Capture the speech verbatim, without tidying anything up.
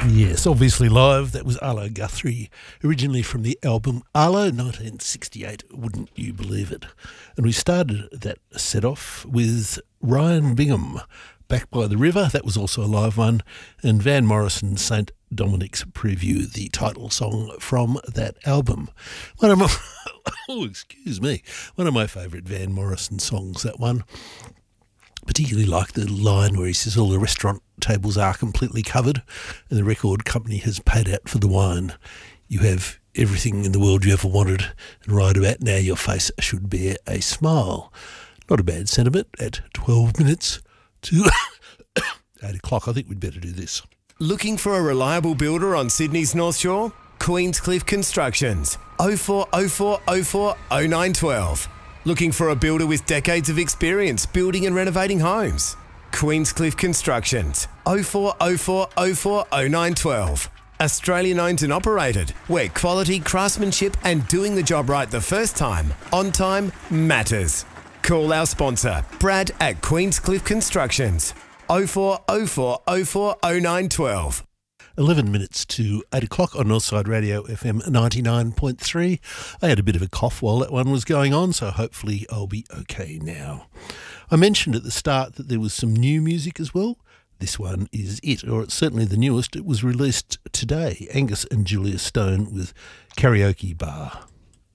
Yes, obviously live. That was Arlo Guthrie, originally from the album Arlo, nineteen sixty-eight, wouldn't you believe it? And we started that set off with Ryan Bingham, Back by the River. That was also a live one. And Van Morrison, Saint Dominic's Preview, the title song from that album. One of my, oh, excuse me, one of my favourite Van Morrison songs, that one. Particularly like the line where he says all the restaurant tables are completely covered and the record company has paid out for the wine. You have everything in the world you ever wanted, and right about now your face should bear a smile. Not a bad sentiment at twelve minutes to eight o'clock. I think we'd better do this. Looking for a reliable builder on Sydney's North Shore? Queenscliff Constructions. oh four oh four oh four oh nine one two. Looking for a builder with decades of experience building and renovating homes? Queenscliff Constructions. oh four oh four oh four oh nine one two. Australian owned and operated, where quality, craftsmanship and doing the job right the first time, on time, matters. Call our sponsor, Brad at Queenscliff Constructions. oh four oh four oh four oh nine one two. eleven minutes to eight o'clock on Northside Radio F M ninety-nine point three. I had a bit of a cough while that one was going on, so hopefully I'll be okay now. I mentioned at the start that there was some new music as well. This one is it, or it's certainly the newest. It was released today. Angus and Julia Stone with Karaoke Bar.